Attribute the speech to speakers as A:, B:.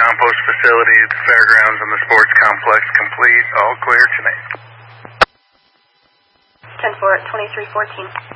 A: compost facility, the fairgrounds, and the sports complex complete. All clear tonight.
B: 10-4 at 2314.